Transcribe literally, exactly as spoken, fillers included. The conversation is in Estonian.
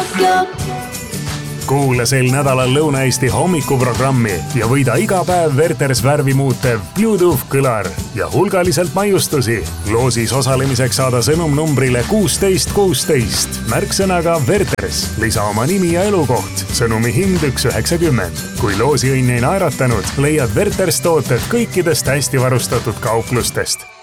Kuula sel nädalal Lõuna-Eesti hommikuprogrammi ja võida iga päev Werters värvi muutev Bluetooth kõlar ja hulgaliselt maiustusi. Loosis osalemiseks saada sõnum numbrile kuusteist kuusteist. Märksõnaga Werters. Lisa oma nimi ja elukoht. Sõnumi hind üks üheksakümmend. Kui loosiõnn ei naeratanud, leiad Werters tooted kõikidest hästi varustatud kauplustest.